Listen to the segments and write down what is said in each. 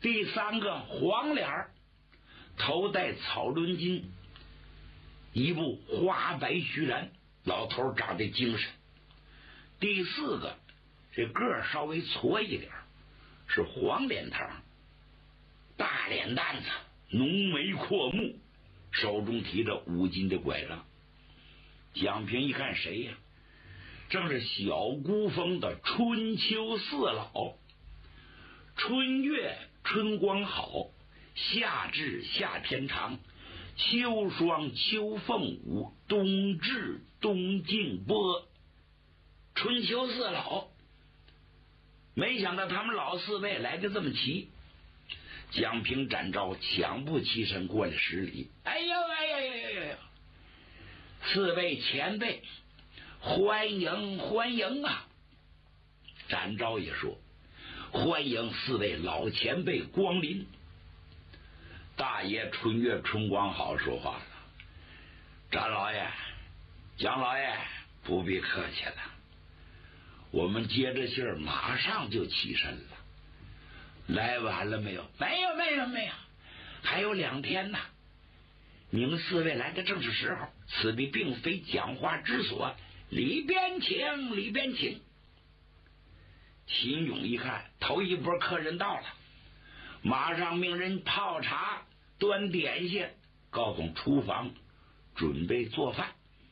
第三个黄脸，头戴草纶巾，一部花白须髯，老头长得精神。第四个这个儿稍微矬一点，是黄脸膛，大脸蛋子，浓眉阔目，手中提着5斤的拐杖。蒋平一看谁呀？正是小孤峰的春秋四老。春月春光好，夏至夏天长，秋霜秋凤舞，冬至冬静波。春秋四老，没想到他们老4位来的这么齐。蒋平、展昭抢步起身过来施礼。哎呦哎呦哎呦哎呦！4位前辈，欢迎欢迎啊！展昭也说：“欢迎4位老前辈光临。”大爷春月春光好说话了：“展老爷、蒋老爷，不必客气了，我们接着信儿马上就起身了。来晚了没有？没有没有没有，还有2天呢。你们4位来的正是时候，此地并非讲话之所，里边请，里边请。”秦勇一看，头一波客人到了，马上命人泡茶端点心，告诉厨房准备做饭。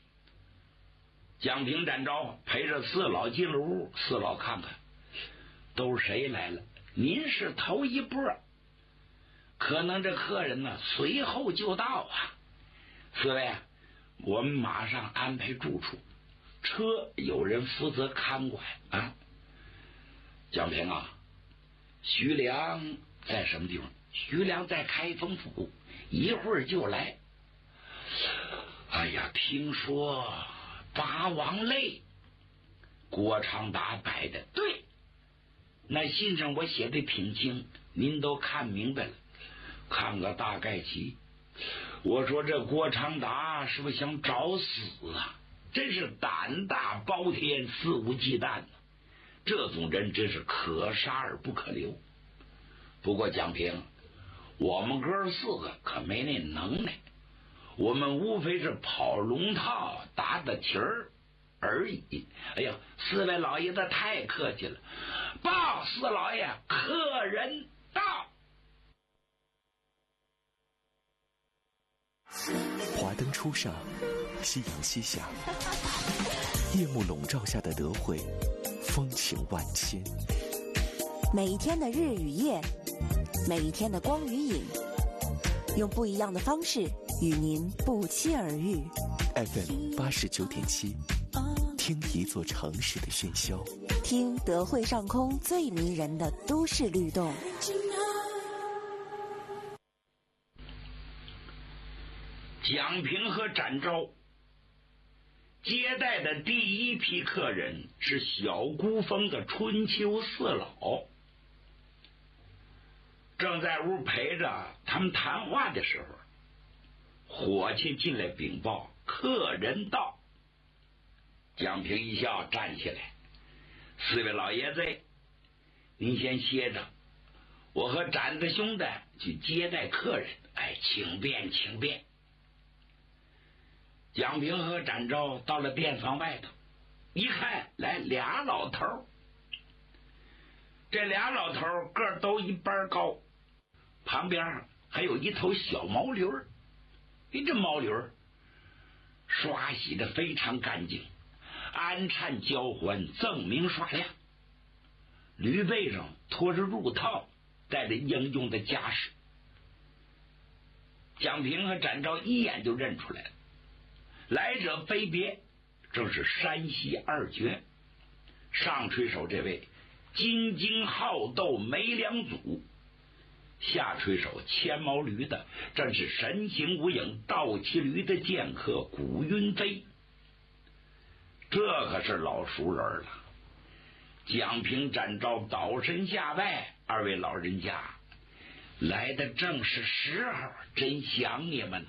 蒋平、展昭陪着4老进了屋。4老看看都是谁来了，您是头一波，可能这客人呢随后就到啊。4位，我们马上安排住处，车有人负责看管啊。蒋平啊，徐良在什么地方？徐良在开封府，一会儿就来。哎呀，听说八王泪，郭长达摆的对，那信上我写的挺清，您都看明白了，看个大概齐。我说这郭长达是不是想找死啊？真是胆大包天，肆无忌惮呢。这种人真是可杀而不可留。不过蒋平，我们哥4个可没那能耐，我们无非是跑龙套打打题儿而已。哎呀，4位老爷子太客气了，报4老爷，客人到。 华灯初上，夕阳西下，夜幕笼罩下的德惠风情万千。 每一天的日与夜，每一天的光与影，用不一样的方式与您不期而遇。 FM 89.7，听一座城市的喧嚣， 听德惠上空最迷人的都市律动。 蒋平和展昭接待的第一批客人是小孤峰的春秋4老。正在屋陪着他们谈话的时候，伙计进来禀报客人到。蒋平一笑，站起来：“4位老爷子，您先歇着，我和展子兄弟去接待客人。哎，请便请便。”蒋平和展昭到了店房外头，一看来俩老头，这俩老头个儿都一般高，旁边还有一头小毛驴儿。这毛驴儿刷洗的非常干净，安颤交环，锃明刷亮，驴背上拖着褥套，带着应用的家饰。蒋平和展昭一眼就认出来了，来者非别，正是山西2绝，上吹手这位金睛好斗梅良祖，下吹手牵毛驴的正是神行无影倒骑驴的剑客古云飞。这可是老熟人了。蒋平、展昭倒身下拜，2位老人家来的正是时候，真想你们呢。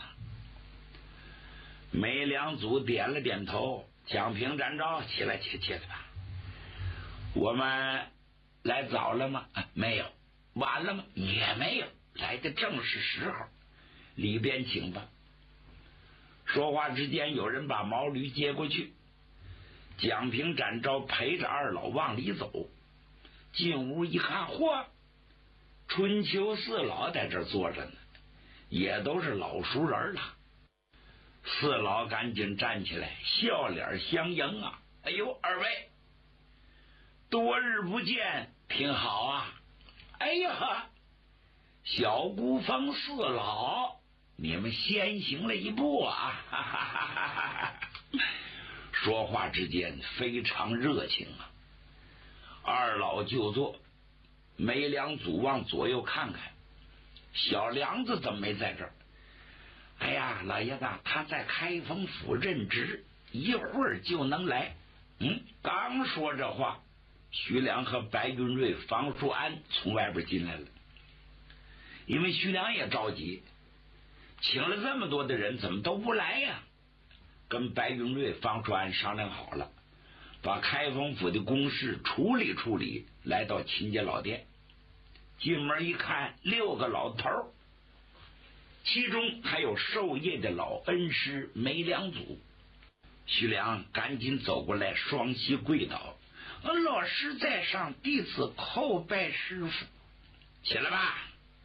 梅良祖点了点头，蒋平、展昭起来吧。我们来早了吗？没有， 晚了吗？也没有，来的正是时候。里边请吧。说话之间，有人把毛驴接过去。蒋平、展昭陪着二老往里走。进屋一看，嚯，春秋四老在这坐着呢，也都是老熟人了。四老赶紧站起来，笑脸相迎啊！哎呦，二位多日不见，挺好啊！哎呀，小孤峰四老，你们先行了一步啊！哈哈哈哈哈！说话之间非常热情啊。二老就坐，梅良祖往左右看看，小梁子怎么没在这儿？哎呀，老爷子，他在开封府任职，一会儿就能来。刚说这话，徐良和白云瑞、房叔安从外边进来了。因为徐良也着急，请了这么多的人，怎么都不来呀？跟白云瑞、房叔安商量好了，把开封府的公事处理处理，来到秦家老店。进门一看，6个老头，其中还有授业的老恩师梅良祖。徐良赶紧走过来，双膝跪倒：“老师在上，弟子叩拜师傅。”起来吧。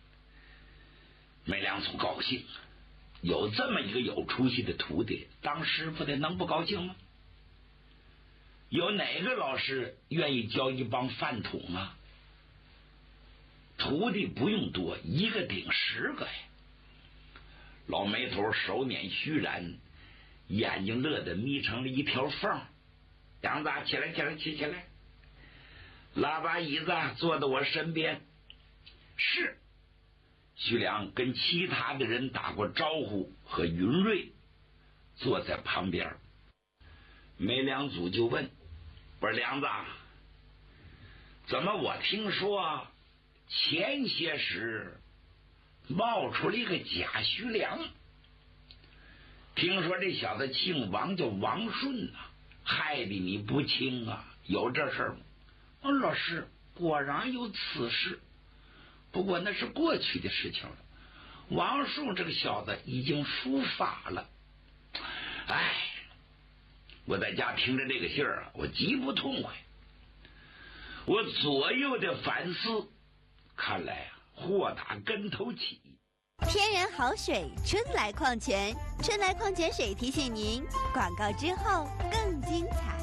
梅良祖高兴，有这么一个有出息的徒弟当师傅的，能不高兴吗？有哪个老师愿意教一帮饭桶啊？徒弟不用多，一个顶10个呀。老眉头手捻虚髯，眼睛乐得眯成了一条缝。杨子，起来起来起来，拉把椅子坐到我身边。是。徐良跟其他的人打过招呼，和云瑞坐在旁边。梅良祖就问：“我说梁子，怎么我听说前些时冒出了一个假徐良？听说这小子姓王，叫王顺啊，害得你不轻啊，有这事儿吗？”老师，果然有此事。不过那是过去的事情了。王顺这个小子已经伏法了。哎，我在家听着这个信儿啊，我极不痛快。我左右的反思，看来啊，祸打跟头起。 天然好水，春来矿泉，春来矿泉水提醒您，广告之后更精彩。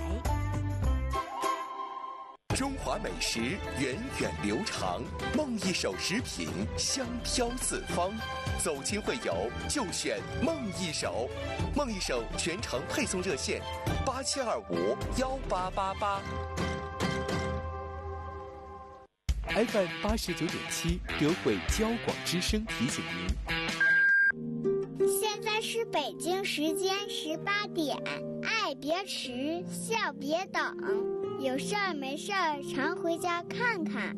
中华美食源远流长，梦一手食品香飘四方。走亲会友就选梦一手，梦一手全程配送热线87251888。FM 89.7德惠交广之声提醒您， 现在是北京时间18点，爱别迟，笑别等，有事儿没事儿常回家看看。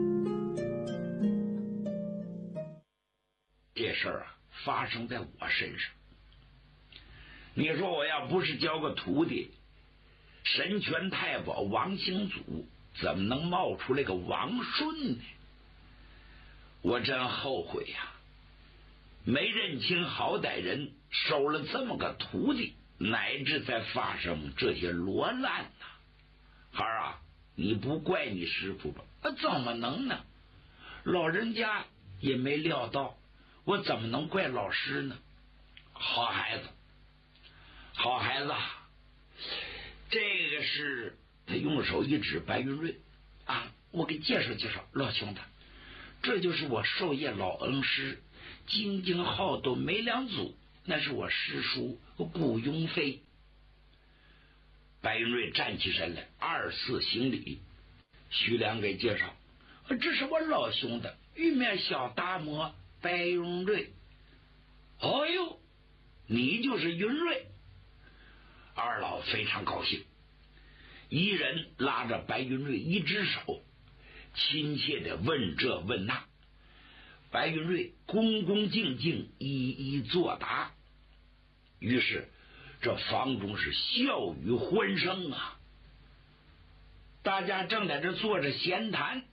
这事儿啊，发生在我身上。你说我要不是教个徒弟，神权太保王兴祖，怎么能冒出来个王顺呢？我真后悔呀，没认清好歹人，收了这么个徒弟，乃至才发生这些罗烂呐。孩儿啊，你不怪你师傅吧？怎么能呢？老人家也没料到，我怎么能怪老师呢？好孩子，好孩子，这个是他用手一指白云瑞啊，我给介绍介绍，老兄弟，这就是我授业老恩师，京津好斗梅良祖，那是我师叔顾雍飞。白云瑞站起身来，2次行礼。徐良给介绍，这是我老兄弟玉面小达摩白云瑞。哦呦，你就是云瑞。二老非常高兴，一人拉着白云瑞一只手，亲切的问这问那。白云瑞恭恭敬敬一一作答。于是这房中是笑语欢声啊！大家正在这坐着闲谈，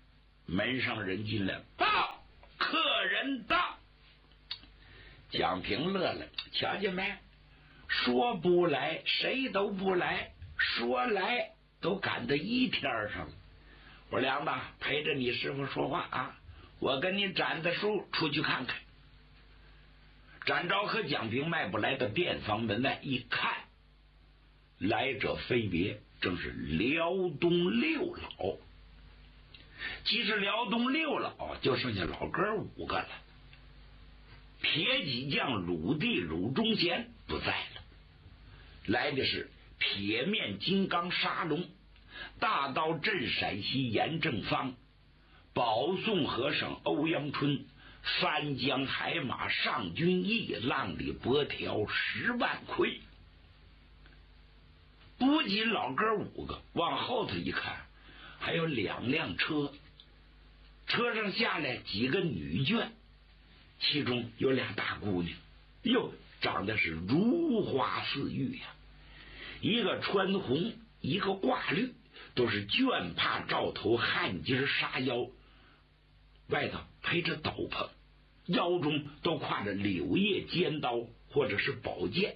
门上人进来，报客人到。蒋平乐了，瞧见没？说不来谁都不来，说来都赶到一天上了。我说梁子，陪着你师傅说话啊，我跟你展的书出去看看。展昭和蒋平迈步来到店房门外，一看，来者非别，正是辽东六老。其实辽东六老就剩下老哥5个了。撇戟将鲁地鲁忠贤不在了，来的是撇面金刚沙龙、大刀镇陕西严正方、保宋河省欧阳春、翻江海马上军义、浪里伯条10万魁。不仅老哥5个，往后头一看，还有2辆车，车上下来几个女眷，其中有2大姑娘，哟，长得是如花似玉呀，一个穿红，一个挂绿，都是绢帕罩头，汗巾纱腰，外头配着斗篷，腰中都挎着柳叶尖刀或者是宝剑。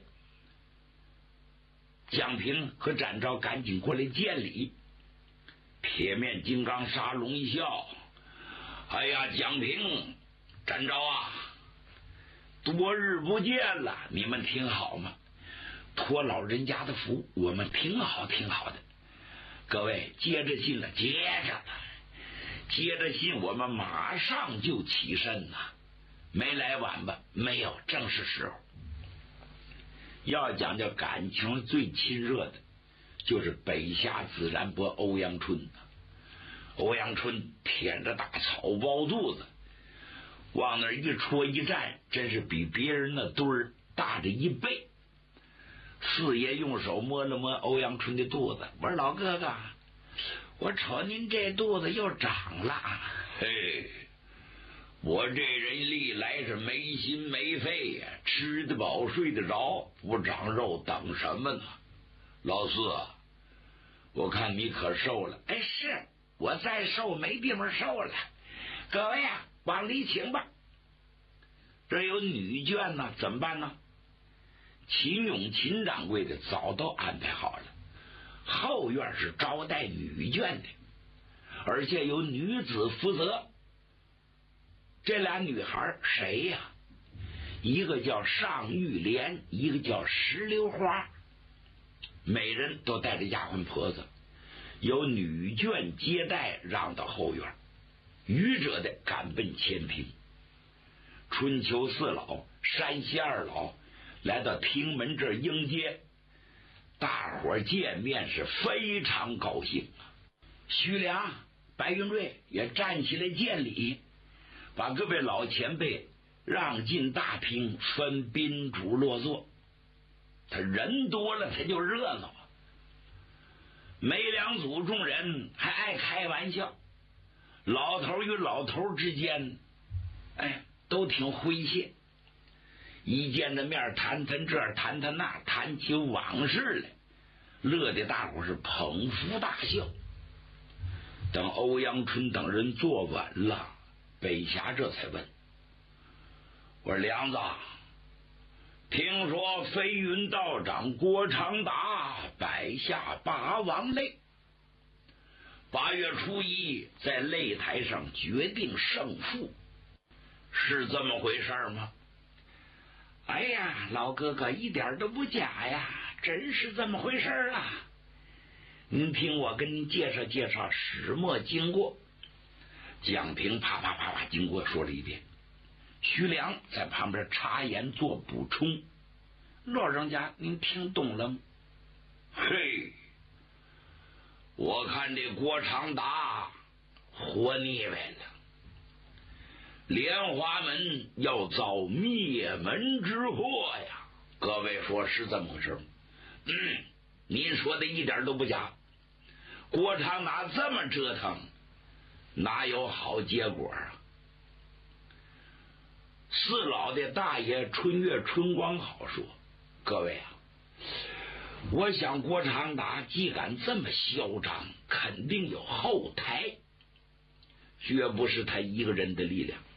蒋平和展昭赶紧过来见礼。铁面金刚沙龙一笑，哎呀，蒋平、展昭啊，多日不见了，你们挺好吗？托老人家的福，我们挺好挺好的。各位接着信了，接着信，我们马上就起身呐，没来晚吧？没有，正是时候。要讲究感情最亲热的，就是北下自然伯欧阳春。欧阳春舔着大草包肚子，往那一戳一站，真是比别人那堆儿大着1倍。四爷用手摸了摸欧阳春的肚子，我说老哥哥，我瞅您这肚子又长了。嘿，我这人历来是没心没肺呀，吃得饱睡得着，不长肉等什么呢？老四，我看你可瘦了。哎，是我再瘦没地方瘦了。各位啊，往里请吧。这有女眷呢，怎么办呢？秦勇秦掌柜的早都安排好了，后院是招待女眷的，而且有女子负责。这俩女孩谁呀？一个叫上玉莲，一个叫石榴花，每人都带着丫鬟婆子，有女眷接待，让到后院，愚者的赶奔前厅。春秋4老、山西2老来到厅门这儿迎接，大伙儿见面是非常高兴啊。徐良、白云瑞也站起来见礼，把各位老前辈让进大厅，分宾主落座。他人多了，他就热闹啊。梅良祖众人还爱开玩笑，老头与老头之间，都挺诙谐。一见着面谈谈这谈谈那，谈起往事来，乐得大伙是捧腹大笑。等欧阳春等人坐稳了，北峡这才问，我说梁子，听说飞云道长郭长达摆下8王擂，8月初1在擂台上决定胜负，是这么回事吗？哎呀，老哥哥一点都不假呀，真是这么回事啊！您听我跟您介绍介绍始末经过。蒋平啪啪啪啪经过说了一遍，徐良在旁边插言做补充。老人家您听懂了吗？嘿，我看这郭长达活腻歪了，莲花门要遭灭门之祸呀！各位说是这么回事吗？您说的一点都不假。郭长达这么折腾，哪有好结果啊？4老的大爷春月春光好说，各位啊，我想郭长达既敢这么嚣张，肯定有后台。 绝不是他一个人的力量。